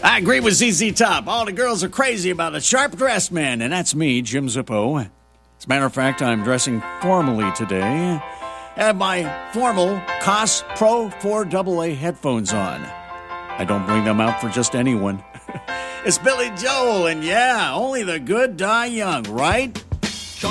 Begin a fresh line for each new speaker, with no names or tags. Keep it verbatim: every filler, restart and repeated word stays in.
I agree with Z Z Top. All the girls are crazy about a sharp-dressed man, and that's me, Jim Zippo. As a matter of fact, I'm dressing formally today. I have my formal C O S Pro four double A headphones on. I don't bring them out for just anyone. It's Billy Joel, and yeah, only the good die young, right?